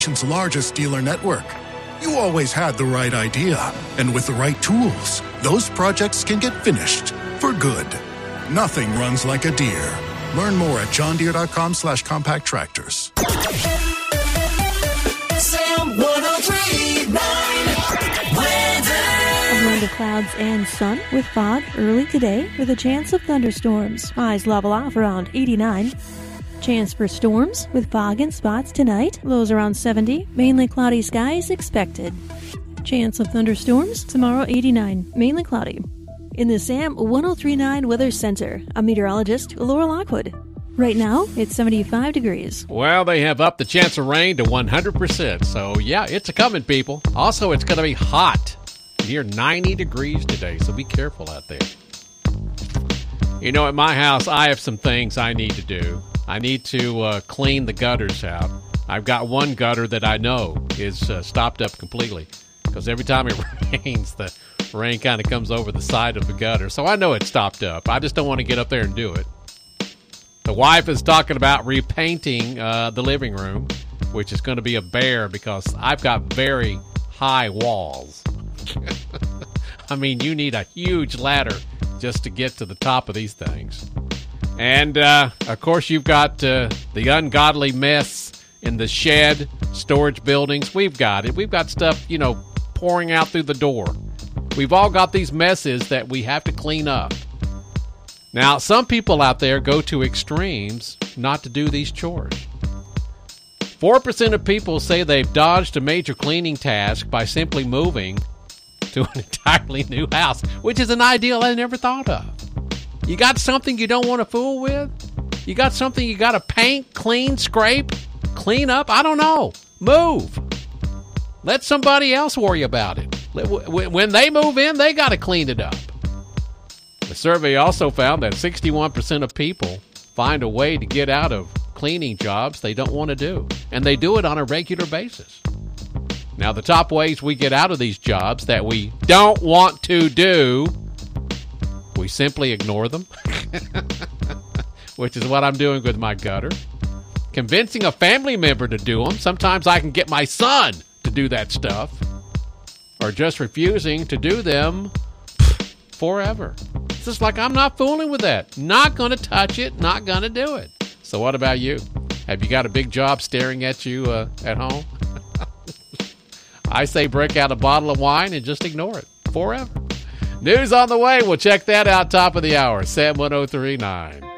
nation's largest dealer network. You always had the right idea, and with the right tools, those projects can get finished for good. Nothing runs like a Deere. Learn more at johndeere.com/compact tractors. Sam 103.9 weather. A blend of clouds and sun with fog early today with a chance of thunderstorms. Highs level off around 89. Chance for storms with fog in spots tonight. Lows around 70. Mainly cloudy skies expected. Chance of thunderstorms tomorrow 89. Mainly cloudy. In the Sam 103.9 Weather Center, I'm meteorologist Laura Lockwood. Right now, it's 75 degrees. Well, they have upped the chance of rain to 100%. So, yeah, it's a coming, people. Also, it's going to be hot. Near 90 degrees today, so be careful out there. You know, at my house, I have some things I need to do. I need to clean the gutters out. I've got one gutter that I know is stopped up completely because every time it rains, the rain kind of comes over the side of the gutter. So I know it's stopped up. I just don't want to get up there and do it. The wife is talking about repainting the living room, which is going to be a bear because I've got very high walls. I mean, you need a huge ladder just to get to the top of these things. And, of course, you've got the ungodly mess in the shed, storage buildings. We've got it. We've got stuff, pouring out through the door. We've all got these messes that we have to clean up. Now, some people out there go to extremes not to do these chores. 4% of people say they've dodged a major cleaning task by simply moving to an entirely new house, which is an ideal I never thought of. You got something you don't want to fool with? You got something you got to paint, clean, scrape, clean up? I don't know. Move. Let somebody else worry about it. When they move in, they got to clean it up. The survey also found that 61% of people find a way to get out of cleaning jobs they don't want to do, and they do it on a regular basis. Now, the top ways we get out of these jobs that we don't want to do, we simply ignore them, which is what I'm doing with my gutter. Convincing a family member to do them. Sometimes I can get my son to do that stuff. Or just refusing to do them forever. It's just like, I'm not fooling with that. Not going to touch it. Not going to do it. So what about you? Have you got a big job staring at you at home? I say break out a bottle of wine and just ignore it forever. News on the way. We'll check that out top of the hour. Sam 103.9.